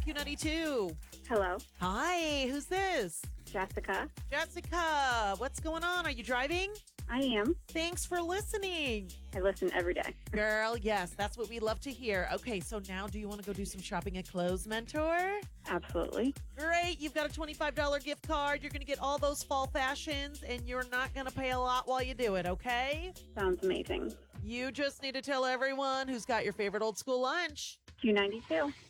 Q92. Hello, Hi, who's this? Jessica. Jessica, what's going on? Are you driving? I am. Thanks for listening. I listen every day. Girl, yes, that's what we love to hear. Okay, so now do you want to go do some shopping at Clothes Mentor? Absolutely. Great, you've got a $25 gift card. You're going to get all those fall fashions, and you're not going to pay a lot while you do it, okay? Sounds amazing. You just need to tell everyone who's got your favorite old school lunch. Q92.